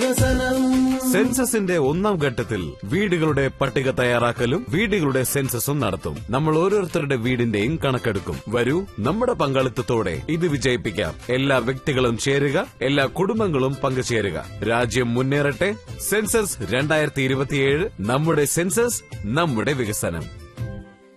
വികസനം. സെൻസസിന്റെ ഒന്നാം ഘട്ടത്തിൽ വീടുകളുടെ പട്ടിക തയ്യാറാക്കലും വീടുകളുടെ സെൻസസും നടത്തും. നമ്മൾ ഓരോരുത്തരുടെ വീടിന്റെയും കണക്കെടുക്കും. വരൂ, നമ്മുടെ പങ്കാളിത്തത്തോടെ ഇത് വിജയിപ്പിക്കാം. എല്ലാ വ്യക്തികളും ചേരുക, എല്ലാ കുടുംബങ്ങളും പങ്കുചേരുക. രാജ്യം മുന്നേറട്ടെ. സെൻസസ് 2027, നമ്മുടെ സെൻസസ്, നമ്മുടെ വികസനം.